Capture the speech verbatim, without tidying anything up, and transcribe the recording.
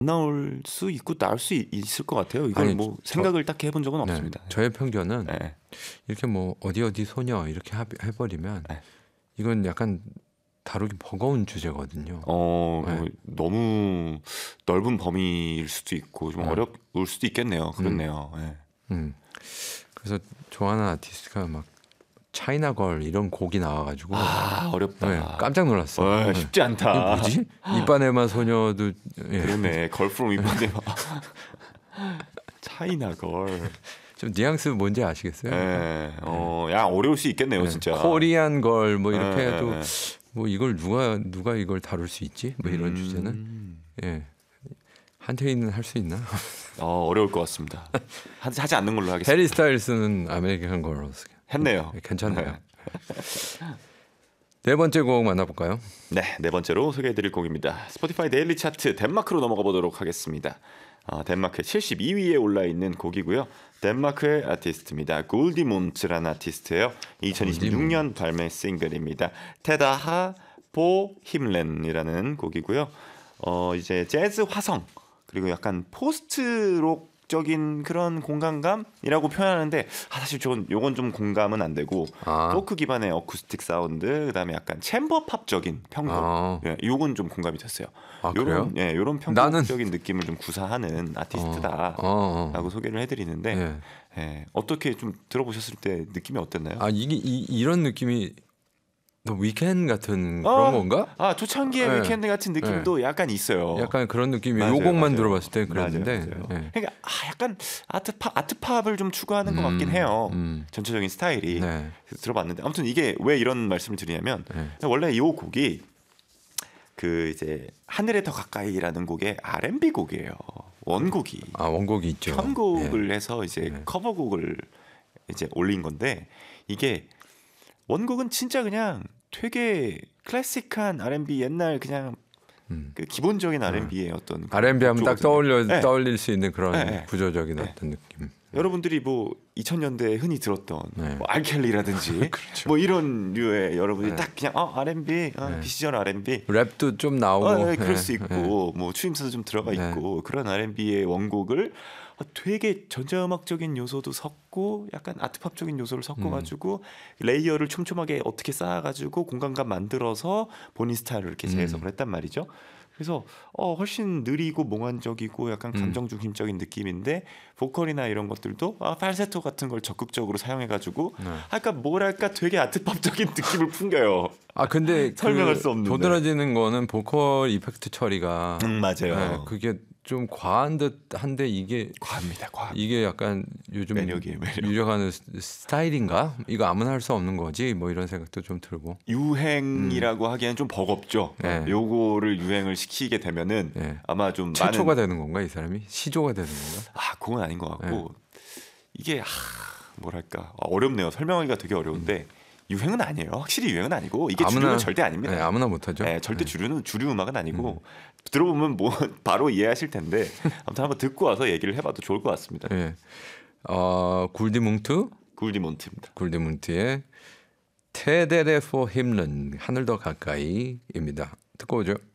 나올 수 있고 나올 수 있, 있을 것 같아요. 이걸 아니, 뭐 저, 생각을 딱히 해본 적은 네, 없습니다. 저의 편견은 네. 이렇게 뭐 어디 어디 소녀 이렇게 하, 해버리면 네. 이건 약간 다루기 버거운 주제거든요. 어 네. 너무 넓은 범위일 수도 있고 좀 네. 어려울 수도 있겠네요. 그렇네요. 네. 음. 그래서 좋아하는 아티스트가 막 차이나걸 이런 곡이 나와가지고 아 어렵다. 네, 깜짝 놀랐어. 어, 네. 쉽지 않다. 이게 뭐지? 이빠네마 소녀도 예. 그러네. 걸프롬 이빠네마. 차이나걸. 좀 뉘앙스 뭔지 아시겠어요? 네. 어, 야 어려울 수 있겠네요, 네. 진짜. 코리안 걸 뭐 이렇게 네, 해도 네. 뭐 이걸 누가 누가 이걸 다룰 수 있지? 뭐 이런 음... 주제는 예. 한태희는 할 수 있나? 어, 어려울 것 같습니다. 하지, 하지 않는 걸로 하겠습니다. 해리 스타일스는 아메리칸 걸스 했네요. 괜찮네요. 네 번째 곡 만나볼까요? 네, 네 번째로 소개해드릴 곡입니다. 스포티파이 데일리 차트 덴마크로 넘어가 보도록 하겠습니다. 어, 덴마크 칠십이 위에 올라 있는 곡이고요. 덴마크의 아티스트입니다. 골디몬트라는 아티스트예요. 이천이십육 년 발매 싱글입니다. 테다하 보 힘렌이라는 곡이고요. 어, 이제 재즈 화성 그리고 약간 포스트록적인 그런 공간감이라고 표현하는데 아, 사실 저건 요건 좀 공감은 안 되고 아. 포크 기반의 어쿠스틱 사운드 그다음에 약간 챔버 팝적인 편곡 아. 예, 요건 좀 공감이 됐어요. 아, 요런 그래요? 예, 요런 편곡적인 나는... 느낌을 좀 구사하는 아티스트다라고 어, 어, 어. 소개를 해드리는데 예. 예, 어떻게 좀 들어보셨을 때 느낌이 어땠나요? 아 이게 이, 이런 느낌이 더 위켄드 같은 어, 그런 건가? 아 초창기의 네. 위켄드 같은 느낌도 네. 약간 있어요. 약간 그런 느낌이 맞아요, 요 곡만 맞아요. 들어봤을 때 그랬는데 맞아요, 맞아요. 네. 그러니까 아, 약간 아트팝 아트팝을 좀 추구하는 것 음, 같긴 해요. 음. 전체적인 스타일이 네. 그래서 들어봤는데 아무튼 이게 왜 이런 말씀을 드리냐면 네. 원래 이 곡이 그 이제 하늘에 더 가까이라는 곡의 알앤비 곡이에요. 원곡이 아 원곡이 있죠. 편곡을 예. 해서 이제 네. 커버곡을 이제 올린 건데 이게 원곡은 진짜 그냥 되게 클래식한 알앤비 옛날 그냥 음. 그 기본적인 알앤비의 어떤 알앤비 하면 딱 떠올려 네. 떠올릴 수 있는 그런 네, 네. 구조적인 네. 어떤 느낌. 여러분들이 뭐 이천 년대에 흔히 들었던 네. 뭐 알켈리라든지 그렇죠. 뭐 이런 류의 여러분들이 네. 딱 그냥 어 알앤비 어, 네. 비시절 알앤비 랩도 좀 나오고 어, 네, 그럴 네. 수 있고 네. 뭐 추임새도 좀 들어가 네. 있고 그런 알앤비의 원곡을 되게 전자음악적인 요소도 섞고 약간 아트팝적인 요소를 섞어가지고 음. 레이어를 촘촘하게 어떻게 쌓아가지고 공간감 만들어서 본인 스타일을 이렇게 재해석을 음. 했단 말이죠. 그래서 어, 훨씬 느리고 몽환적이고 약간 감정 중심적인 느낌인데 보컬이나 이런 것들도 아, 팔세토 같은 걸 적극적으로 사용해가지고 네. 아까 뭐랄까 되게 아트팝적인 느낌을 풍겨요. 아 근데 설명할 그 수 없는데 도드라지는 거는 보컬 이펙트 처리가 음, 맞아요. 네, 그게 좀 과한 듯한데 이게 과합니다. 과합니다. 이게 약간 요즘 매력이에요, 매력. 유력하는 스타일인가? 이거 아무나 할 수 없는 거지? 뭐 이런 생각도 좀 들고. 유행이라고 음. 하기에는 좀 버겁죠. 네. 요거를 유행을 시키게 되면은 네. 아마 좀 최초가 많은... 되는 건가 이 사람이? 시조가 되는 건가? 아 그건 아닌 것 같고 네. 이게 하, 뭐랄까 어렵네요. 설명하기가 되게 어려운데. 음. 유행은 아니에요. 확실히 유행은 아니고 이게 아무나, 주류는 절대 아닙니다. 네, 아무나 못하죠. 네, 절대 네. 주류는 주류 음악은 아니고 음. 들어보면 뭐 바로 이해하실 텐데 아무튼 한번 듣고 와서 얘기를 해봐도 좋을 것 같습니다. 네. 어, 굴디뭉트? 굴디몬트입니다. 굴디뭉트의 테데레 포 힘른 하늘 더 가까이입니다. 듣고 오죠.